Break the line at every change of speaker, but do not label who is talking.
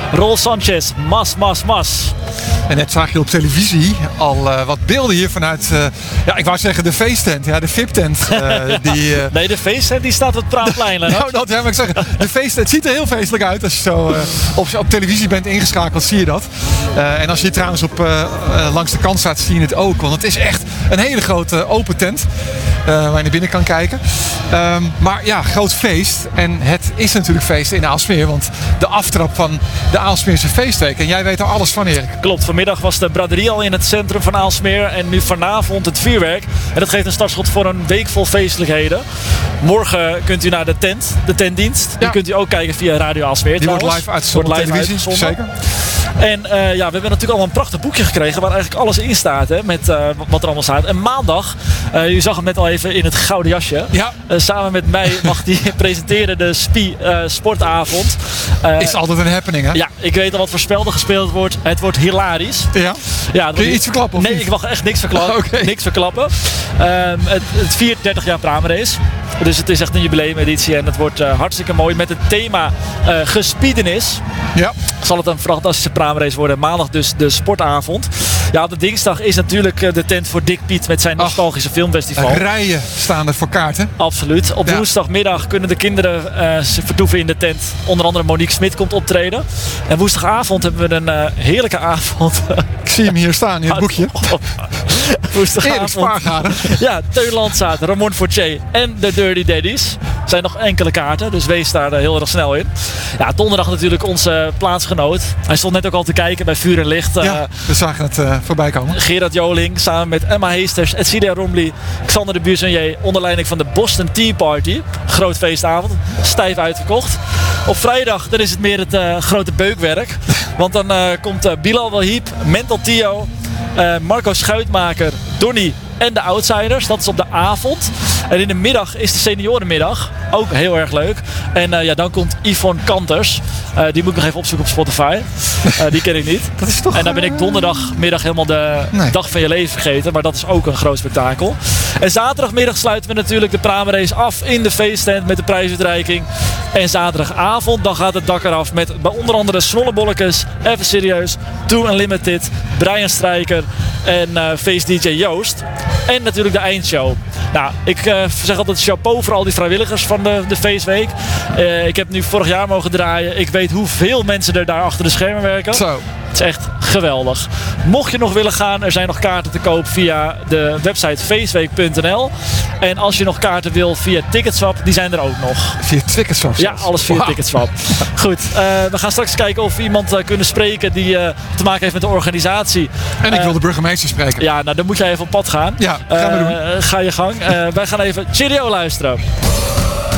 Rol Sanchez, mas.
En net zag je op televisie al wat beelden hier vanuit, ik wou zeggen de feesttent, de VIP-tent.
Nee, de feesttent die staat op het Praatplein.
Nou, dat heb ik zeggen. De feesttent ziet er heel feestelijk uit. Als je zo op televisie bent ingeschakeld, zie je dat. En als je trouwens langs de kant staat, zie je het ook. Want het is echt een hele grote open tent waar je naar binnen kan kijken. Maar ja, groot feest. En het is natuurlijk feest in Aalsmeer. Want de aftrap van de Aalsmeerse feestweek. En jij weet er alles van, Erik.
Klopt, vanmiddag was de braderie al in het centrum van Aalsmeer. En nu vanavond het vuurwerk. En dat geeft een startschot voor een week vol feestelijkheden. Morgen kunt u naar de tentdienst. Die kunt u ook kijken via Radio Aalsmeer.
Die wordt live uitgezonden op televisie, zeker.
En we hebben natuurlijk al een prachtig boekje gekregen waar eigenlijk alles in staat. Hè, met wat er allemaal staat. En maandag, u zag hem net al even in het gouden jasje. Ja. Samen met mij mag hij presenteren de SPI sportavond.
Is altijd een happening, hè?
Ja, ik weet al wat voor spel er gespeeld wordt. Het wordt hilarisch.
Ja? Kun je iets verklappen? Of
nee,
niet?
Ik mag echt niks verklappen.
Okay.
Niks verklappen. Het viert 30 jaar Pramerace. Dus het is echt een jubileumeditie en het wordt hartstikke mooi met het thema gespiedenis. Ja. Zal het een fantastische Pramerace worden. Maandag dus de sportavond. Ja, op de dinsdag is natuurlijk de tent voor Dick Piet met zijn nostalgische filmfestival.
Rijen staan er voor kaarten.
Absoluut. Op woensdagmiddag kunnen de kinderen vertoeven in de tent. Onder andere Monique Smit komt optreden. En woensdagavond hebben we een heerlijke avond.
Ik zie hem hier staan in het boekje.
Woensdagavond. Ja, Teun Landzaat, Ramon Fortier en de Dirty Daddies. Er zijn nog enkele kaarten, dus wees daar heel erg snel in. Ja, donderdag natuurlijk onze plaatsgenoot. Hij stond net ook al te kijken bij Vuur en Licht.
Ja, we zagen het voorbij komen.
Gerard Joling samen met Emma Heesters, Edcilia Romley, Xander de Buissonnier onder leiding van de Boston Tea Party. Groot feestavond, stijf uitverkocht. Op vrijdag dan is het meer het grote beukwerk. Want dan komt Bilal Wahib, Mental Tio, Marco Schuitmaker, Donny en de Outsiders. Dat is op de avond. En in de middag is de seniorenmiddag. Ook heel erg leuk. En dan komt Yvonne Kanters. Die moet ik nog even opzoeken op Spotify. Die ken ik niet.
Dat is toch,
en dan ben ik donderdagmiddag helemaal de dag van je leven vergeten. Maar dat is ook een groot spektakel. En zaterdagmiddag sluiten we natuurlijk de Pramerace af in de feesttent met de prijsuitreiking. En zaterdagavond dan gaat het dak eraf met bij onder andere Snollebollekes, Even Serieus, Too Unlimited, Brian Strijker en feest-dj Joost. En natuurlijk de eindshow. Nou, ik zeg altijd chapeau voor al die vrijwilligers van de feestweek. Ik heb nu vorig jaar mogen draaien. Ik weet hoeveel mensen er daar achter de schermen werken.
Zo.
Het is echt geweldig. Mocht je nog willen gaan, er zijn nog kaarten te koop via de website feestweek.nl. En als je nog kaarten wil via Ticketswap, die zijn er ook nog.
Via Ticketswap?
Ja, alles via Ticketswap. Goed, we gaan straks kijken of we iemand kunnen spreken die te maken heeft met de organisatie.
En ik wil de burgemeester spreken.
Ja, nou dan moet jij even op pad gaan.
Ja, gaan we doen.
Ga je gang. Wij gaan even Cheerio luisteren.